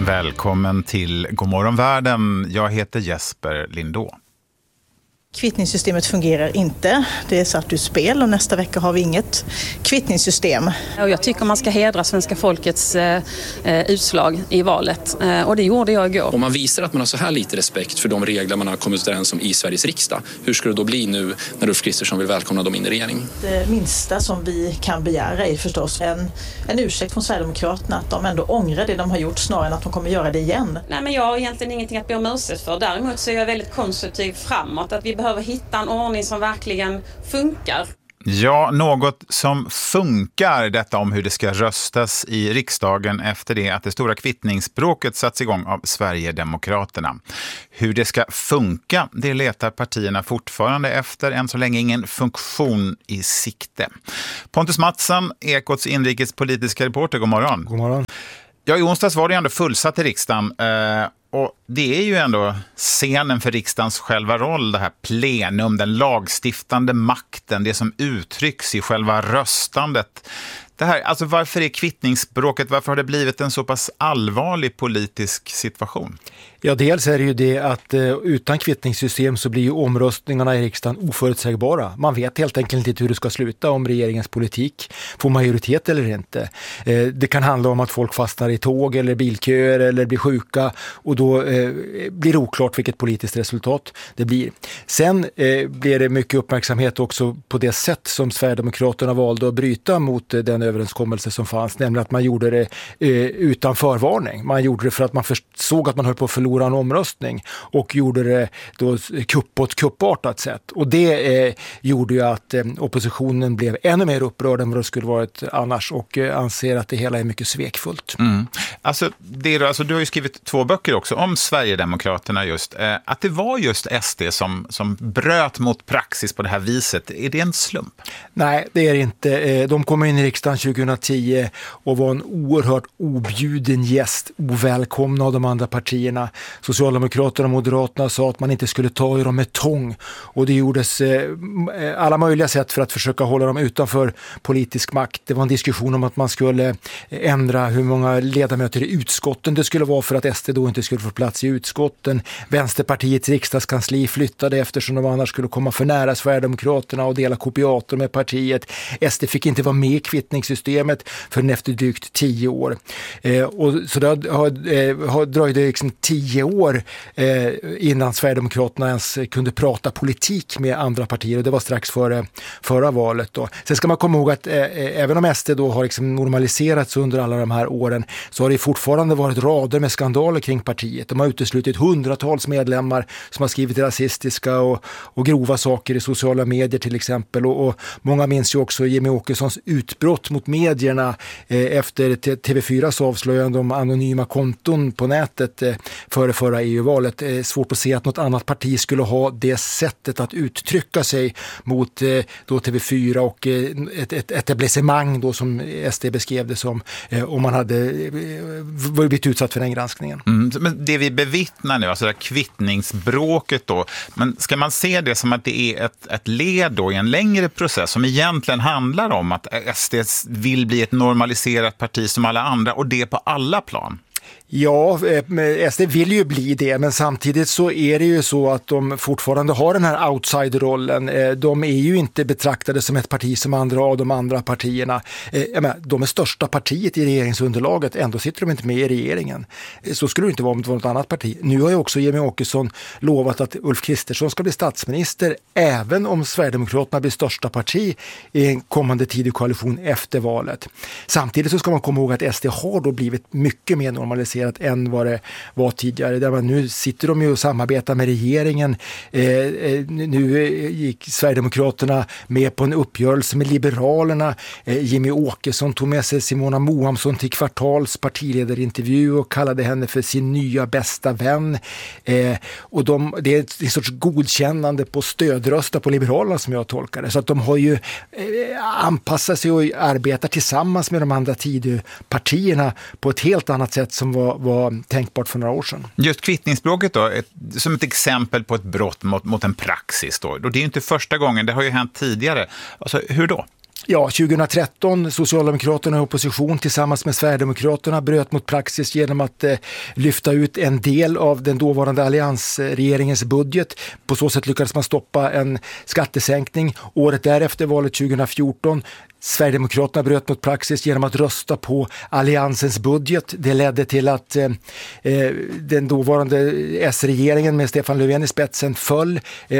Välkommen till Godmorgon världen. Jag heter Jesper Lindå. Kvittningssystemet fungerar inte. Det är satt ur spel och nästa vecka har vi inget kvittningssystem. Jag tycker man ska hedra svenska folkets utslag i valet. Och det gjorde jag igår. Om man visar att man har så här lite respekt för de regler man har kommit överens om i Sveriges riksdag, hur ska det då bli nu när Ulf Kristersson vill välkomna dem in i regeringen? Det minsta som vi kan begära är förstås en ursäkt från Sverigedemokraterna att de ändå ångrar det de har gjort snarare än att de kommer göra det igen. Nej, men jag har egentligen ingenting att be om ursäkt för. Däremot så är jag väldigt konstruktiv framåt. Att vi behöver hitta en ordning som verkligen funkar. Ja, något som funkar, detta om hur det ska röstas i riksdagen efter det att det stora kvittningsbråket satts igång av Sverigedemokraterna. Hur det ska funka, det letar partierna fortfarande efter, än så länge ingen funktion i sikte. Pontus Mattsson, Ekots inrikespolitiska reporter, god morgon. God morgon. Ja, i onsdags var det ändå fullsatt i riksdagen och det är ju ändå scenen för riksdagens själva roll, det här plenum, den lagstiftande makten, det som uttrycks i själva röstandet. Det här, alltså varför är kvittningsbråket, varför har det blivit en så pass allvarlig politisk situation? Ja, dels är det ju det att utan kvittningssystem så blir ju omröstningarna i riksdagen oförutsägbara. Man vet helt enkelt inte hur det ska sluta, om regeringens politik får majoritet eller inte. Det kan handla om att folk fastnar i tåg eller bilköer eller blir sjuka och då blir det oklart vilket politiskt resultat det blir. Sen blir det mycket uppmärksamhet också på det sätt som Sverigedemokraterna valde att bryta mot den överenskommelse som fanns, nämligen att man gjorde det utan förvarning. Man gjorde det för att man såg att man höll på att förlora en omröstning och gjorde det då på ett kuppartat sätt. Och det gjorde ju att oppositionen blev ännu mer upprörd än vad det skulle varit annars och anser att det hela är mycket svekfullt. Mm. Alltså, du har ju skrivit 2 böcker också om Sverigedemokraterna just. Att det var just SD som bröt mot praxis på det här viset, är det en slump? Nej, det är det inte. De kom in i riksdagen 2010 och var en oerhört objuden gäst, ovälkomna av de andra partierna. Socialdemokraterna och Moderaterna sa att man inte skulle ta i dem med tång och det gjordes alla möjliga sätt för att försöka hålla dem utanför politisk makt. Det var en diskussion om att man skulle ändra hur många ledamöter i utskotten det skulle vara för att SD då inte skulle få plats i utskotten. Vänsterpartiets riksdagskansli flyttade eftersom de annars skulle komma för nära Sverigedemokraterna och dela kopiator med partiet. SD fick inte vara med i kvittningssystemet förrän efter drygt 10 år. Och så det har dröjde liksom 10 år innan Sverigedemokraterna ens kunde prata politik med andra partier och det var strax före förra valet då. Sen ska man komma ihåg att även om SD då har liksom normaliserats under alla de här åren så har det fortfarande varit rader med skandaler kring partiet. De har uteslutit hundratals medlemmar som har skrivit rasistiska och grova saker i sociala medier till exempel och många minns ju också Jimmie Åkessons utbrott mot medierna efter TV4s avslöjande om anonyma konton på nätet före förra EU-valet. Svårt att se att något annat parti skulle ha det sättet att uttrycka sig mot då TV4 och ett etablissemang då som SD beskrev det som om man hade blivit utsatt för den granskningen. Men det vi bevittnar nu, alltså det kvittningsbråket då, men ska man se det som att det är ett led då i en längre process som egentligen handlar om att SD vill bli ett normaliserat parti som alla andra och det på alla plan? Ja, SD vill ju bli det, men samtidigt så är det ju så att de fortfarande har den här outsider-rollen. De är ju inte betraktade som ett parti som andra av de andra partierna. De är största partiet i regeringsunderlaget, ändå sitter de inte med i regeringen. Så skulle det inte vara om det var något annat parti. Nu har ju också Jimmie Åkesson lovat att Ulf Kristersson ska bli statsminister även om Sverigedemokraterna blir största parti i en kommande tidig koalition efter valet. Samtidigt så ska man komma ihåg att SD har då blivit mycket mer normaliserat än vad det var tidigare. Där man nu sitter de ju och samarbetar med regeringen. Nu gick Sverigedemokraterna med på en uppgörelse med Liberalerna. Jimmie Åkesson tog med sig Simona Mohamsson till Kvartals partiledarintervju och kallade henne för sin nya bästa vän. Och det är en sorts godkännande på stödrösta på Liberalerna som jag tolkar det. Så att de har ju anpassat sig och arbetar tillsammans med de andra Tidöpartierna på ett helt annat sätt som var tänkbart för några år sedan. Just kvittningsbråket då, som ett exempel på ett brott mot en praxis då. Det är ju inte första gången, det har ju hänt tidigare. Alltså, hur då? Ja, 2013 Socialdemokraterna i opposition tillsammans med Sverigedemokraterna bröt mot praxis genom att lyfta ut en del av den dåvarande alliansregeringens budget. På så sätt lyckades man stoppa en skattesänkning. Året därefter, valet 2014, Sverigedemokraterna bröt mot praxis genom att rösta på alliansens budget. Det ledde till att den dåvarande S-regeringen med Stefan Löfven i spetsen föll.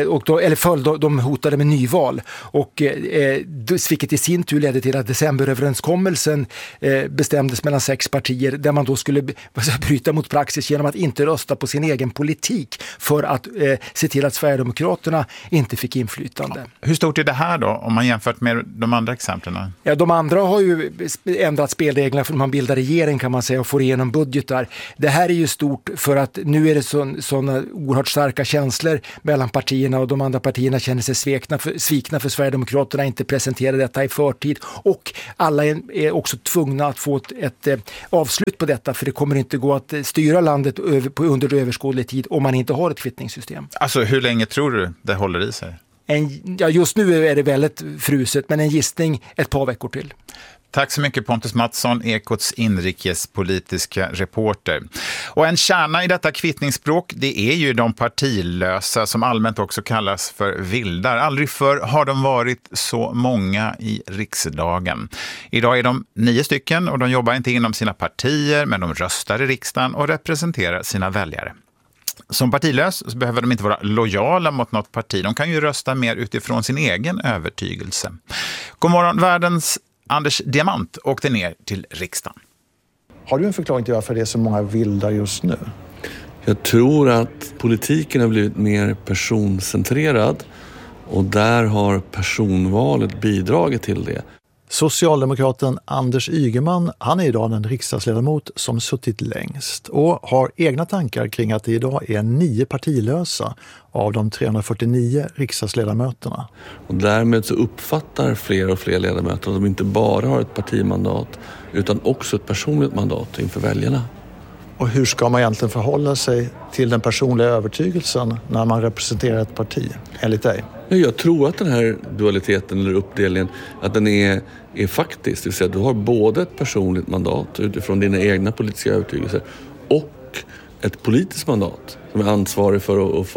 De hotade med nyval. Och vilket i sin tur ledde till att decemberöverenskommelsen bestämdes mellan 6 partier där man då skulle bryta mot praxis genom att inte rösta på sin egen politik för att se till att Sverigedemokraterna inte fick inflytande. Hur stort är det här då om man jämfört med de andra exemplen? Ja, de andra har ju ändrat spelreglerna för att man bildar regering kan man säga och får igenom budgetar. Det här är ju stort för att nu är det sådana oerhört starka känslor mellan partierna och de andra partierna känner sig svikna för Sverigedemokraterna inte presenterade detta i förtid och alla är också tvungna att få ett avslut på detta för det kommer inte gå att styra landet under överskådlig tid om man inte har ett kvittningssystem. Alltså hur länge tror du det håller i sig? Just nu är det väldigt fruset men en gissning ett par veckor till. Tack så mycket Pontus Mattsson, Ekots inrikespolitiska reporter. Och en kärna i detta kvittningsspråk det är ju de partilösa som allmänt också kallas för vildar. Aldrig förr har de varit så många i riksdagen. Idag är de 9 stycken och de jobbar inte inom sina partier men de röstar i riksdagen och representerar sina väljare. Som partilös så behöver de inte vara lojala mot något parti. De kan ju rösta mer utifrån sin egen övertygelse. God morgon, världens Anders Diamant åkte ner till riksdagen. Har du en förklaring till varför det är så många vildar just nu? Jag tror att politiken har blivit mer personcentrerad och där har personvalet bidragit till det. Socialdemokraten Anders Ygeman, han är idag den riksdagsledamot som suttit längst och har egna tankar kring att det idag är 9 partilösa av de 349 riksdagsledamöterna. Och därmed så uppfattar fler och fler ledamöter att de inte bara har ett partimandat utan också ett personligt mandat inför väljarna. Och hur ska man egentligen förhålla sig till den personliga övertygelsen när man representerar ett parti, enligt dig? Jag tror att den här dualiteten eller uppdelningen att den är faktisk. Det vill säga att du har både ett personligt mandat utifrån dina egna politiska övertygelser och ett politiskt mandat som är ansvarig för att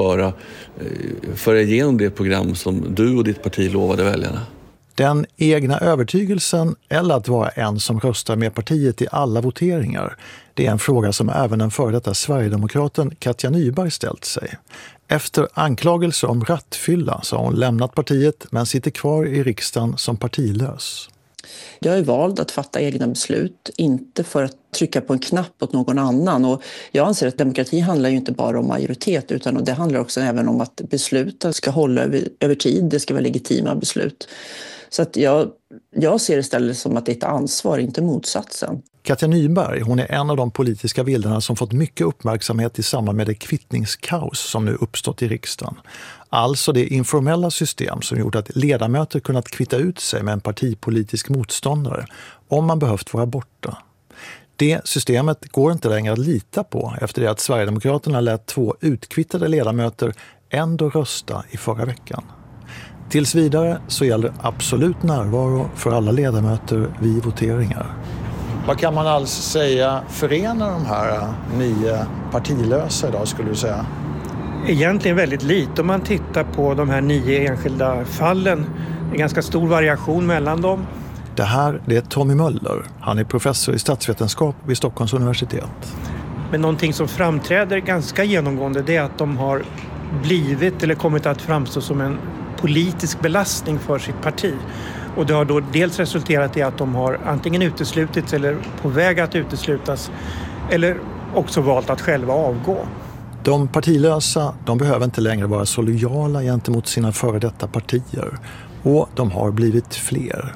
föra igenom det program som du och ditt parti lovade väljarna. Den egna övertygelsen eller att vara en som röstar med partiet i alla voteringar, det är en fråga som även den före detta Sverigedemokraten Katja Nyberg ställt sig. Efter anklagelser om rattfylla så har hon lämnat partiet men sitter kvar i riksdagen som partilös. Jag är vald att fatta egna beslut, inte för att trycka på en knapp åt någon annan. Och jag anser att demokrati handlar ju inte bara om majoritet utan det handlar också även om att besluten ska hålla över tid, det ska vara legitima beslut. Så att jag ser det istället som att det är ett ansvar, inte motsatsen. Katja Nyberg, hon är en av de politiska vildarna som fått mycket uppmärksamhet i samband med det kvittningskaos som nu uppstått i riksdagen. Alltså det informella system som gjort att ledamöter kunnat kvitta ut sig med en partipolitisk motståndare om man behövt vara borta. Det systemet går inte längre att lita på efter det att Sverigedemokraterna lät 2 utkvittade ledamöter ändå rösta i förra veckan. Tills vidare så gäller absolut närvaro för alla ledamöter vid voteringar. Vad kan man alltså säga förenar de här 9 partilösa idag skulle du säga? Egentligen väldigt lite om man tittar på de här 9 enskilda fallen. Det är ganska stor variation mellan dem. Det här det är Tommy Möller. Han är professor i statsvetenskap vid Stockholms universitet. Men någonting som framträder ganska genomgående det är att de har blivit eller kommit att framstå som en politisk belastning för sitt parti. Och det har då dels resulterat i att de har antingen uteslutits eller på väg att uteslutas eller också valt att själva avgå. De partilösa de behöver inte längre vara så lojala gentemot sina före detta partier och de har blivit fler.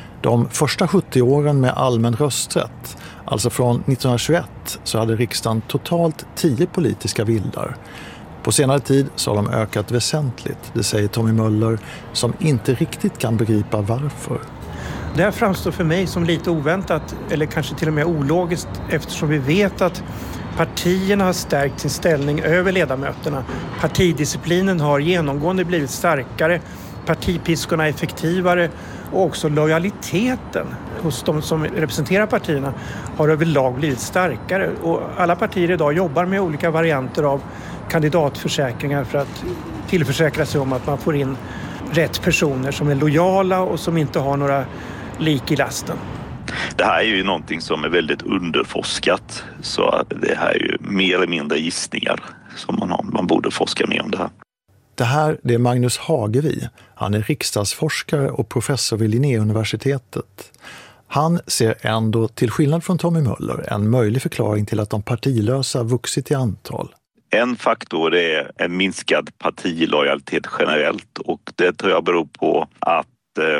De första 70 åren med allmän rösträtt, alltså från 1921, så hade riksdagen totalt 10 politiska vildar. På senare tid så har de ökat väsentligt, det säger Tommy Möller som inte riktigt kan begripa varför. Det här framstår för mig som lite oväntat eller kanske till och med ologiskt eftersom vi vet att partierna har stärkt sin ställning över ledamöterna. Partidisciplinen har genomgående blivit starkare, partipiskorna är effektivare Och också lojaliteten hos de som representerar partierna har överlag blivit starkare. Och alla partier idag jobbar med olika varianter av kandidatförsäkringar för att tillförsäkra sig om att man får in rätt personer som är lojala och som inte har några lik i lasten. Det här är ju någonting som är väldigt underforskat, så det här är ju mer eller mindre gissningar som man har. Man borde forska mer om det här. Det här det är Magnus Hagevi. Han är riksdagsforskare och professor vid Linnéuniversitetet. Han ser ändå, till skillnad från Tommy Möller, en möjlig förklaring till att de partilösa vuxit i antal. En faktor är en minskad partilojalitet generellt, och det tror jag beror på att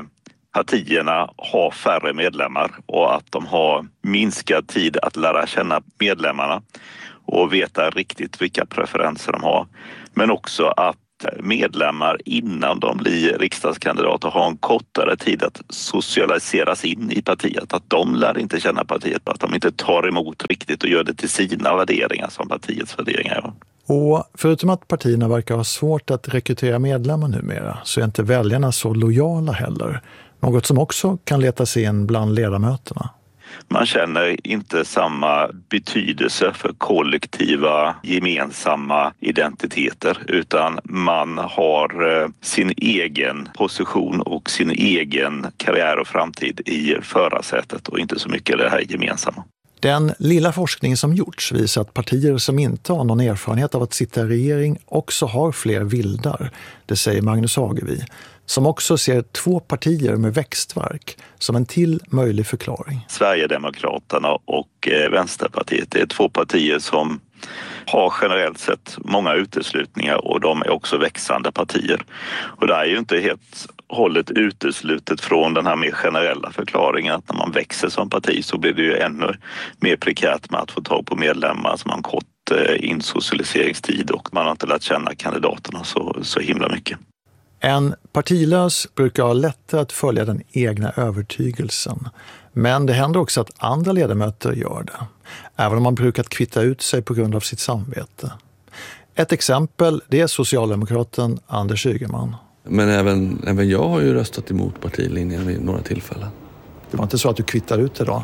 partierna har färre medlemmar och att de har minskad tid att lära känna medlemmarna och veta riktigt vilka preferenser de har. Men också att medlemmar innan de blir riksdagskandidater har en kortare tid att socialiseras in i partiet. Att de lär inte känna partiet, att de inte tar emot riktigt och gör det till sina värderingar som partiets värderingar. Och förutom att partierna verkar ha svårt att rekrytera medlemmar numera, så är inte väljarna så lojala heller. Något som också kan leta sig in bland ledamöterna. Man känner inte samma betydelse för kollektiva gemensamma identiteter, utan man har sin egen position och sin egen karriär och framtid i förarsätet och inte så mycket det här gemensamma. Den lilla forskning som gjorts visar att partier som inte har någon erfarenhet av att sitta i regering också har fler vildar, det säger Magnus Hagevi, som också ser 2 partier med växtverk som en till möjlig förklaring. Sverigedemokraterna och Vänsterpartiet är 2 partier som har generellt sett många uteslutningar, och de är också växande partier. Och det är ju inte helt hållet uteslutet från den här mer generella förklaringen att när man växer som parti så blir det ju ännu mer prekärt med att få tag på medlemmar som har en kort insocialiseringstid, och man har inte lärt känna kandidaterna så himla mycket. En partilös brukar ha lättare att följa den egna övertygelsen. Men det händer också att andra ledamöter gör det, även om man brukat kvitta ut sig på grund av sitt samvete. Ett exempel, det är socialdemokraten Anders Ygeman. Men även jag har ju röstat emot partilinjen vid några tillfällen. Det var inte så att du kvittar ut det då?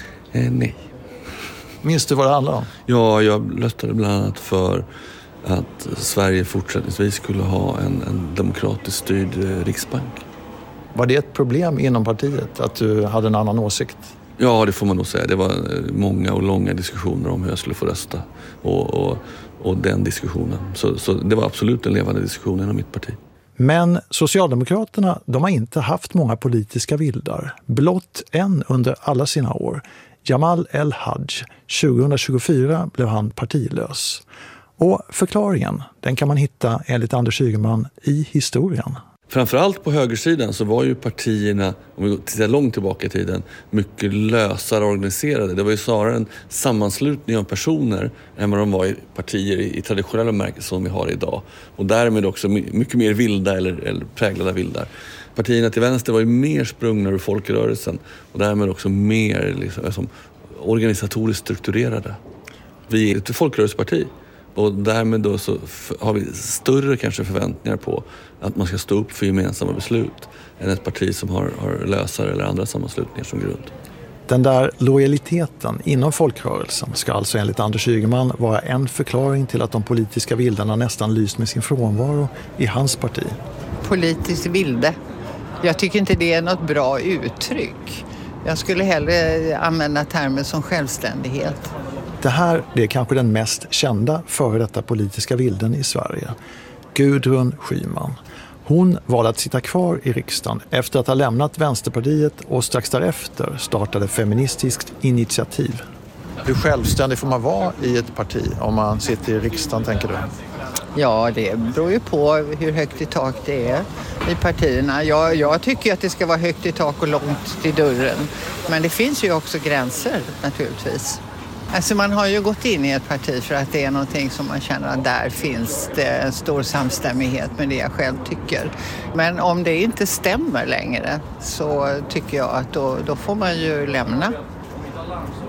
Nej. Minns du vad det handlar om? Ja, jag röstade bland annat för att Sverige fortsättningsvis skulle ha en demokratiskt styrd riksbank. Var det ett problem inom partiet att du hade en annan åsikt? Ja, det får man nog säga. Det var många och långa diskussioner om hur jag skulle få rösta och den diskussionen. Så det var absolut en levande diskussion inom mitt parti. Men Socialdemokraterna, de har inte haft många politiska vildar. Blott en under alla sina år. Jamal El-Haj. 2024 blev han partilös. Och förklaringen, den kan man hitta enligt Anders Ygeman i historien. Framförallt på högersidan så var ju partierna, om vi tittar långt tillbaka i tiden, mycket lösare organiserade. Det var ju snarare en sammanslutning av personer än vad de var i partier i traditionella märken som vi har idag. Och därmed också mycket mer vilda eller präglade vildar. Partierna till vänster var ju mer sprungna ur folkrörelsen och därmed också mer liksom, organisatoriskt strukturerade. Vi är ett folkrörelseparti. Och därmed då så har vi större kanske förväntningar på att man ska stå upp för gemensamma beslut än ett parti som har lösare eller andra sammanslutningar som grund. Den där lojaliteten inom folkrörelsen ska alltså enligt Anders Ygeman vara en förklaring till att de politiska vildarna nästan lyst med sin frånvaro i hans parti. Politiskt vilde. Jag tycker inte det är något bra uttryck. Jag skulle hellre använda termen som självständighet. Det här det är kanske den mest kända före detta politiska vilden i Sverige. Gudrun Schyman. Hon valde att sitta kvar i riksdagen efter att ha lämnat Vänsterpartiet och strax därefter startade Feministiskt initiativ. Hur självständig får man vara i ett parti om man sitter i riksdagen, tänker du? Ja, det beror ju på hur högt i tak det är i partierna. Jag tycker att det ska vara högt i tak och långt till dörren. Men det finns ju också gränser naturligtvis. Alltså man har ju gått in i ett parti för att det är någonting som man känner att där finns det en stor samstämmighet med det jag själv tycker. Men om det inte stämmer längre så tycker jag att då får man ju lämna.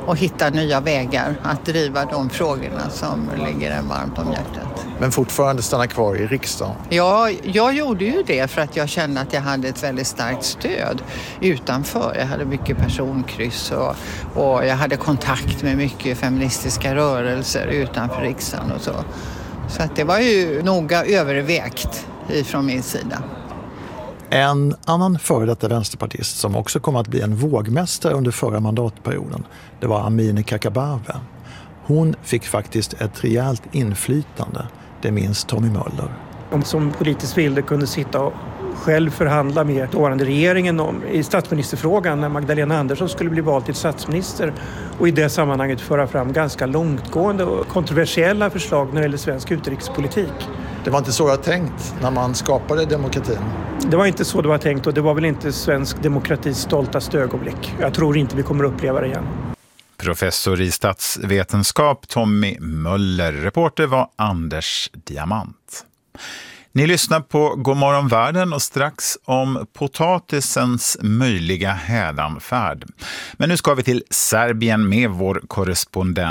och hitta nya vägar att driva de frågorna som ligger en varmt om hjärtat. Men fortfarande stanna kvar i riksdagen? Ja, jag gjorde ju det för att jag kände att jag hade ett väldigt starkt stöd utanför. Jag hade mycket personkryss och jag hade kontakt med mycket feministiska rörelser utanför riksdagen och så. Så att det var ju noga övervägt ifrån min sida. En annan före detta vänsterpartist som också kom att bli en vågmästare under förra mandatperioden, det var Amineh Kakabaveh. Hon fick faktiskt ett rejält inflytande, det minns Tommy Möller. De som politiskt vilde kunde sitta och själv förhandla med dåvarande regeringen i statsministerfrågan när Magdalena Andersson skulle bli vald till statsminister och i det sammanhanget föra fram ganska långtgående och kontroversiella förslag när det gäller svensk utrikespolitik. Det var inte så jag tänkt när man skapade demokratin. Det var inte så det var tänkt och det var väl inte svensk demokratis stoltaste ögonblick. Jag tror inte vi kommer uppleva det igen. Professor i statsvetenskap Tommy Möller. Reporter var Anders Diamant. Ni lyssnar på Godmorgon Världen och strax om potatisens möjliga hädanfärd. Men nu ska vi till Serbien med vår korrespondent